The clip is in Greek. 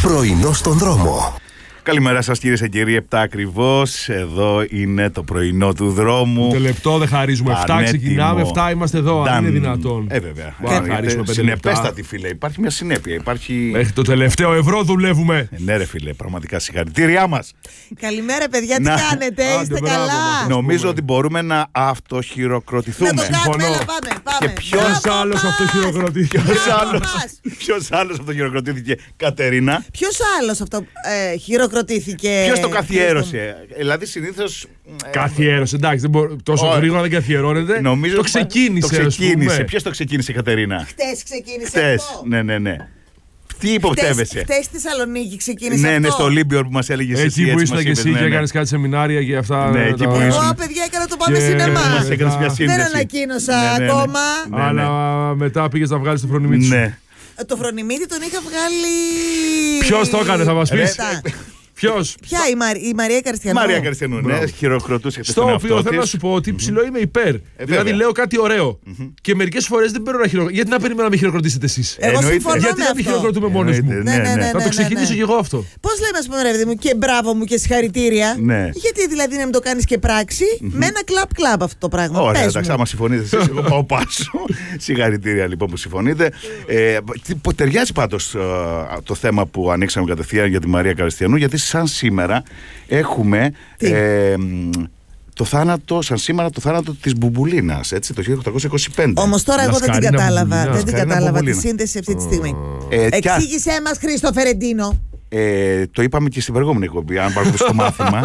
Πρωινό στον δρόμο. Καλημέρα σας κυρίες και κύριοι, 7 ακριβώς. Εδώ είναι το πρωινό του δρόμου. Το λεπτό δεν χαρίζουμε. 7 ξεκινάμε, 7 είμαστε εδώ. Αν είναι δυνατόν. Βέβαια. Συνεπέστατη, φίλε. Υπάρχει μια συνέπεια. Μέχρι το τελευταίο ευρώ δουλεύουμε. Ναι, ρε φίλε, πραγματικά συγχαρητήριά μας. Καλημέρα, παιδιά, τι κάνετε, είστε καλά? Νομίζω ότι μπορούμε να αυτοχειροκροτηθούμε. Να το κάνουμε, έλα, πάμε. Και ποιος άλλος αυτοχειροκροτήθηκε? Ποιος άλλος αυτοχειροκροτήθηκε, Κατερίνα? Ποιος άλλος χειροκροτήθηκε? Ποιος το καθιέρωσε? Δηλαδή συνήθως. Καθιέρωσε, εντάξει, τόσο γρήγορα δεν καθιερώνεται. Νομίζω το ξεκίνησε. Ποιος το ξεκίνησε, Κατερίνα? Χτες ξεκίνησε αυτό. Ναι. Τι υποπτεύεσαι? Χτες στη Θεσσαλονίκη ξεκίνησε αυτό. Ναι, στο Ολύμπιο που μας έλεγες εσύ. Εκεί που ήσουν και εσύ και έκανες κάτι σεμινάρια για αυτά. Ναι, εκεί που ήσουν. Εγώ, παιδιά, έκανα το πάμε σινεμά. Δεν ανακοίνωσα ακόμα. Αλλά μετά πήγες να βγάλεις το φρονιμίτι σου. Το φρονιμίτι τον είχα βγάλει. Ποιος το έκανε, θα μας πεις? Ποιος? Ποια, η Μαρία Καριστιανού? Μαρία Καριστιανού, ναι, χειροκροτούσε. Στο οποίο θέλω να σου πω ότι ψηλό είμαι υπέρ. Δηλαδή λέω κάτι ωραίο. Και μερικές φορές δεν παίρνω να χειροκροτήσω. Γιατί να περιμένω να με χειροκροτήσετε εσείς? Εγώ συμφωνώ. Γιατί να μην χειροκροτούμε μόνος μου? Να το ξεκινήσω κι εγώ αυτό. Πώς λέμε, ας πούμε, ρε παιδί μου, και μπράβο μου και συγχαρητήρια. Γιατί δηλαδή να μην το κάνεις και πράξη με ένα κλαμπ αυτό το πράγμα? Ωραία, εντάξει, άμα συμφωνείτε εσείς, εγώ πάω πάσο. Συγχαρητήρια λοιπόν που συμφωνείτε. Ταιριάζει πάντως το θέμα που ανοίξαμε κατευθείαν για τη Μαρία Καριστιανού, γιατί σαν σήμερα έχουμε το θάνατο, το θάνατο της Μπουμπουλίνας, έτσι, το 1825. Όμως τώρα εγώ δεν την κατάλαβα τη σύνδεση αυτή τη στιγμή. Εξήγησέ μας, Χρήστο Φερεντίνο. Το είπαμε και στην προηγούμενη εκπομπή, αν παρακολουθείς το μάθημα.